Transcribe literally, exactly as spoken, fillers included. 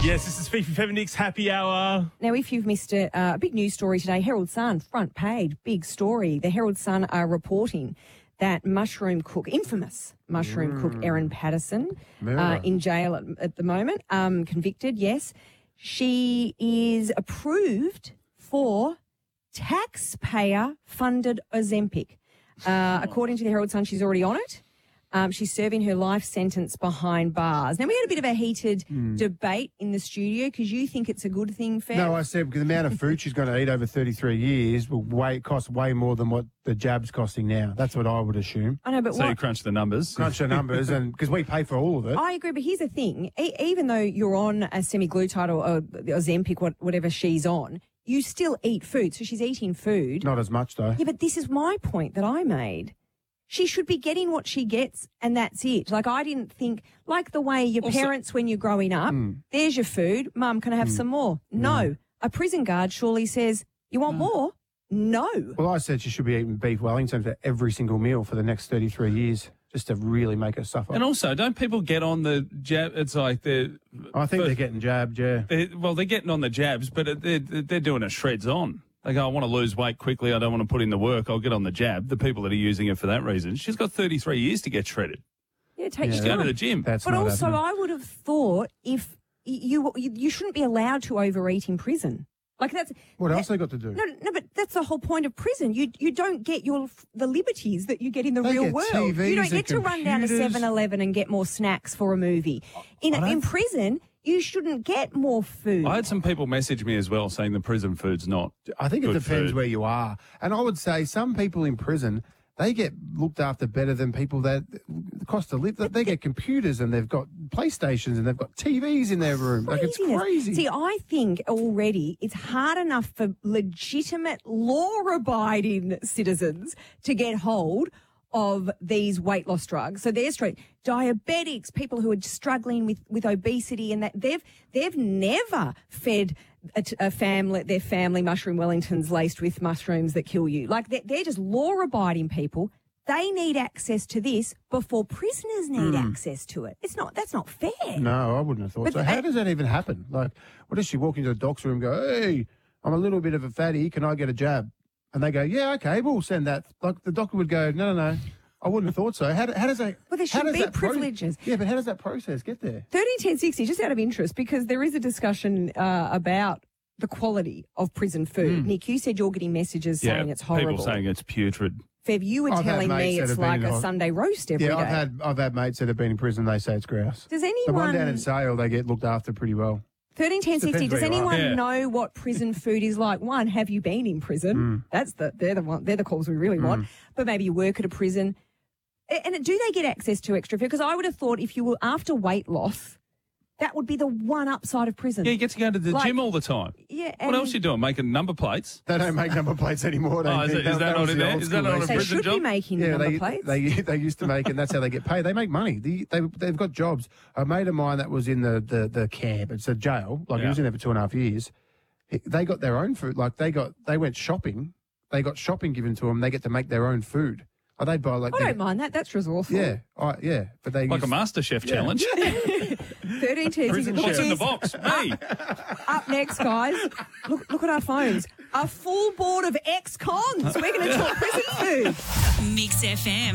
Yes, this is Fifi Feminick's Happy Hour. Now, if you've missed a, uh, a big news story today, Herald Sun, front page, big story. The Herald Sun are reporting that mushroom cook, infamous mushroom mm. cook Erin Patterson, uh, in jail at, at the moment, um, convicted, yes. She is approved for taxpayer-funded Ozempic. Uh, according to the Herald Sun, she's already on it. Um, she's serving her life sentence behind bars. Now, we had a bit of a heated mm. debate in the studio because you think it's a good thing, Fev. No, I said because the amount of food she's going to eat over thirty-three years will way, cost way more than what the jab's costing now. That's what I would assume. I know, but so what? you crunch the numbers. Crunch the numbers, and because we pay for all of it. I agree, but here's the thing. E- even though you're on a semaglutide or, or Ozempic, what, whatever she's on, you still eat food. So she's eating food. Not as much, though. Yeah, but this is my point that I made. She should be getting what she gets, and that's it. Like, I didn't think, like the way your also, parents, when you're growing up, mm. there's your food. Mum, can I have mm. some more? No. Mm. A prison guard surely says, you want mm. more? No. Well, I said she should be eating beef Wellington for every single meal for the next thirty-three years, just to really make her suffer. And also, don't people get on the jab? It's like they're... I think but, they're getting jabbed, yeah. They're, well, they're getting on the jabs, but they're, they're doing a shreds on. They go, I want to lose weight quickly. I don't want to put in the work. I'll get on the jab. The people that are using it for that reason. She's got thirty-three years to get shredded. Yeah, it takes Just time. go to the gym. That's but not also, happening. I would have thought if you, you you shouldn't be allowed to overeat in prison. Like that's what that, else they got to do? No, no, but that's the whole point of prison. You you don't get your the liberties that you get in the they real get world. T Vs, you don't get to computers. run down to seven eleven and get more snacks for a movie. In in prison, you shouldn't get more food. I had some people message me as well saying the prison food's not I think it good depends food. where you are. And I would say some people in prison, they get looked after better than people that the cost of live. They get computers and they've got PlayStations and they've got T Vs in their room. Like, it's crazy. See, I think already it's hard enough for legitimate, law-abiding citizens to get hold of these weight loss drugs. So they're straight diabetics, people who are struggling with, with obesity, and that they've they've never fed a, a family their family mushroom Wellingtons laced with mushrooms that kill you. Like they're, they're just law-abiding people. They need access to this before prisoners need mm. access to it. It's not that's not fair. No, I wouldn't have thought but so. The, How does that even happen? Like, what does she walk into the doc's room and go, hey, I'm a little bit of a fatty, can I get a jab? And they go, yeah, okay, we'll send that. Like the doctor would go, no, no, no, I wouldn't have thought so. How, how does that? Well, there should be privileges. Pro- yeah, but how does that process get there? thirteen ten sixty, just out of interest, because there is a discussion uh, about the quality of prison food. Mm. Nick, you said you're getting messages yeah, saying it's horrible. People saying it's putrid. Fev, you were I've telling me it's like a on, Sunday roast every yeah, day. Yeah, I've had I've had mates that have been in prison. They say it's grouse. Does anyone? The one down in Sale, they get looked after pretty well. thirteen ten sixty, does anyone yeah. know what prison food is like? One, have you been in prison? Mm. That's the they're the one they're the calls we really want. Mm. But maybe you work at a prison. And do they get access to extra food? Because I would have thought if you were after weight loss, that would be the one upside of prison. Yeah, you get to go to the like, gym all the time. Yeah. What else are you doing? Making number plates? They don't make number plates anymore. Oh, is, it, is that, that not in there? Is that not a they prison should job? Be making yeah, number they, plates. They, they used to make, and that's how they get paid. They make money. They, they, they've got jobs. A mate of mine that was in the, the, the camp, it's a jail, like yeah. he was in there for two and a half years. They got their own food. Like they got, they went shopping. They got shopping given to them. They get to make their own food. Oh, they buy like. I don't mind that. That's resourceful. Yeah, I, yeah, but they like used, a MasterChef yeah. challenge. Thirteen tears. What's in the box? Me. Up next, guys. Look, look at our phones. A full board of ex-cons. We're going to talk prison food. Mix F M.